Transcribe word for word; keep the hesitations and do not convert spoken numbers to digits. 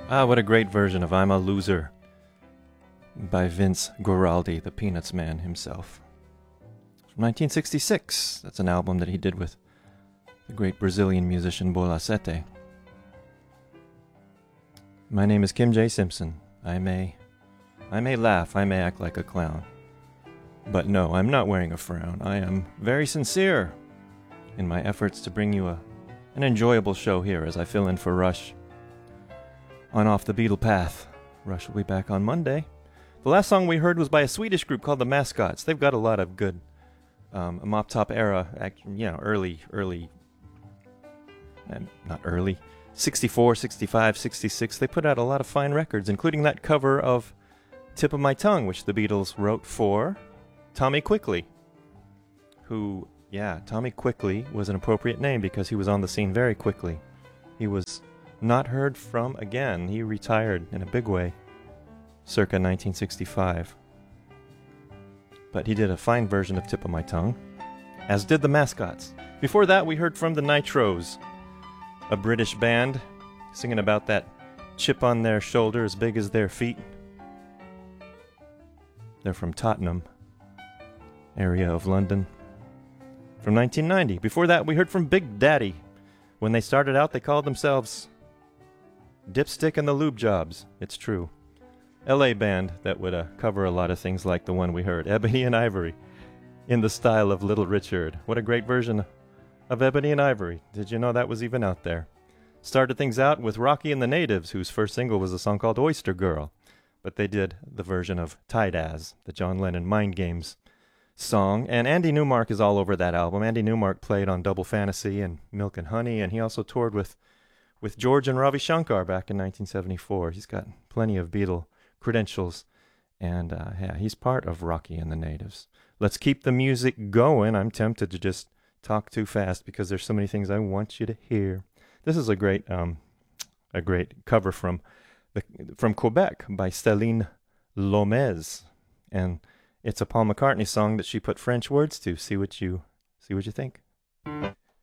Ah, what a great version of I'm a Loser by Vince Guaraldi, the Peanuts man himself. From nineteen sixty-six, that's an album that he did with the great Brazilian musician Bola Sete. My name is Kim J. Simpson. I may, I may laugh, I may act like a clown. But no, I'm not wearing a frown. I am very sincere in my efforts to bring you a, an enjoyable show here as I fill in for Rush on Off the Beatle Path. Rush will be back on Monday. The last song we heard was by a Swedish group called the Mascots. They've got a lot of good um, Mop Top era, you know, early, early, not early, sixty-four, sixty-five, sixty-six. They put out a lot of fine records, including that cover of Tip of My Tongue, which the Beatles wrote for Tommy Quickly, who, yeah, Tommy Quickly was an appropriate name because he was on the scene very quickly. He was not heard from again. He retired in a big way circa nineteen sixty-five. But he did a fine version of Tip of My Tongue, as did the Mascots. Before that, we heard from the Nitros, a British band singing about that chip on their shoulder as big as their feet. They're from Tottenham area of London. From nineteen ninety. Before that, we heard from Big Daddy. When they started out, they called themselves Dipstick and the Lube Jobs. It's true. L A band that would uh, cover a lot of things like the one we heard, Ebony and Ivory, in the style of Little Richard. What a great version of Ebony and Ivory. Did you know that was even out there? Started things out with Rocky and the Natives, whose first single was a song called Oyster Girl. But they did the version of Tight As, the John Lennon Mind Games song. And Andy Newmark is all over that album. Andy Newmark played on Double Fantasy and Milk and Honey, and he also toured with, with George and Ravi Shankar back in nineteen seventy-four. He's got plenty of Beatle credentials, and uh, yeah, he's part of Rocky and the Natives. Let's keep the music going. I'm tempted to just talk too fast because there's so many things I want you to hear. This is a great, um, a great cover from the, from Quebec by Céline Lomez, and it's a Paul McCartney song that she put French words to. See what you see what you think.